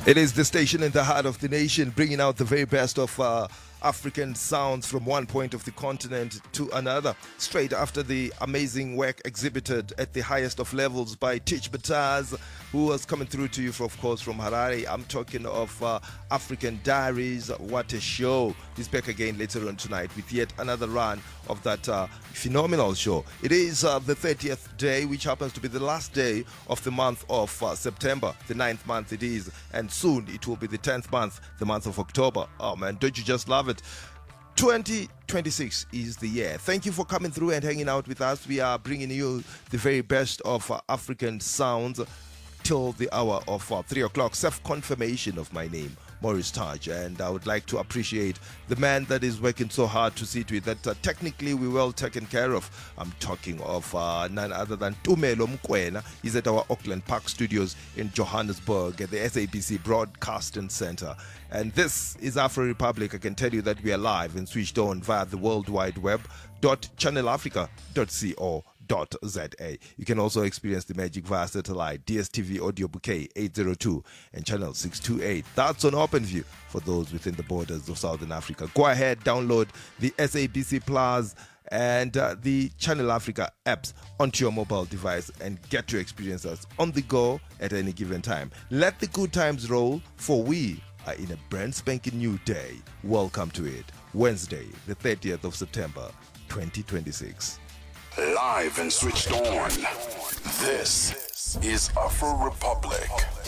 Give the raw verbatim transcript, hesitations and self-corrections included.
It is the station in the heart of the nation, bringing out the very best of uh, African sounds from one point of the continent to another. Straight after the amazing work exhibited at the highest of levels by Teach Bataz, who was coming through to you, for, of course, from Harare. I'm talking of uh, African Diaries. What a show. He's back again later on tonight with yet another run of that uh, phenomenal show. It is uh, the thirtieth day, which happens to be the last day of the month of uh, September, the ninth month it is, and soon it will be the tenth month, the month of October. Oh man, don't you just love it? twenty twenty-six is the year. Thank you for coming through and hanging out with us. We are bringing you the very best of uh, African sounds till the hour of uh, three o'clock. Self-confirmation of my name, Maurice Taj, and I would like to appreciate the man that is working so hard to see to it that uh, technically we're well taken care of. I'm talking of uh, none other than Tumelo Mkwena. He's at our Auckland Park studios in Johannesburg at the S A B C Broadcasting Center. And this is Afro Republic. I can tell you that we are live and switched on via the World Wide Web dot channel africa dot co dot za. You can also experience the magic via satellite, D S T V audio bouquet eight oh two and channel six twenty-eight. That's on OpenView for those within the borders of Southern Africa. Go ahead, download the S A B C Plus and uh, the Channel Africa apps onto your mobile device and get to experience us on the go at any given time. Let the good times roll, for we are in a brand spanking new day. Welcome to it. Wednesday, the thirtieth of September, twenty twenty-six. Live and switched on. This is Afro Republic.